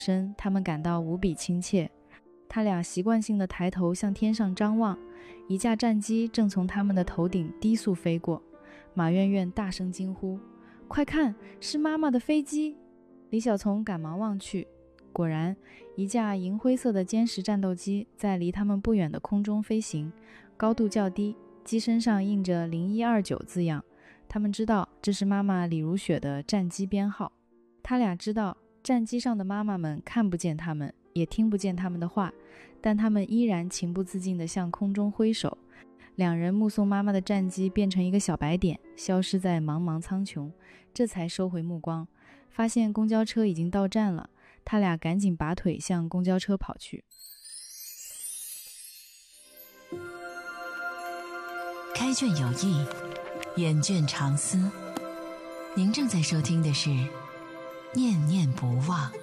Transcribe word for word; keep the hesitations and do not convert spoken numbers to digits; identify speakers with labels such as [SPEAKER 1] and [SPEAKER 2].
[SPEAKER 1] 声，他们感到无比亲切。他俩习惯性地抬头向天上张望，一架战机正从他们的头顶低速飞过。马苑苑大声惊呼：快看，是妈妈的飞机！李小从赶忙望去，果然一架银灰色的歼十战斗机在离他们不远的空中飞行，高度较低，机身上印着零一二九字样，他们知道这是妈妈李如雪的战机编号。他俩知道战机上的妈妈们看不见他们，也听不见他们的话，但他们依然情不自禁地向空中挥手。两人目送妈妈的战机变成一个小白点，消失在茫茫苍穹，这才收回目光，发现公交车已经到站了。他俩赶紧拔腿向公交车跑去。
[SPEAKER 2] 开卷有益，眼卷长思。您正在收听的是念念不忘。